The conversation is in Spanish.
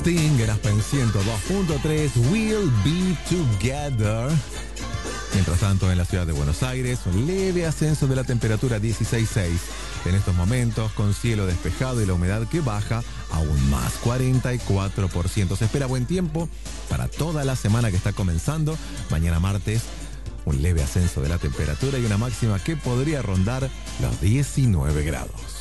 Sting en Aspen 102.3, We'll Be Together. Mientras tanto, en la ciudad de Buenos Aires, un leve ascenso de la temperatura 16.6. En estos momentos, con cielo despejado y la humedad que baja aún más, 44%. Se espera buen tiempo para toda la semana que está comenzando. Mañana martes, un leve ascenso de la temperatura y una máxima que podría rondar los 19 grados.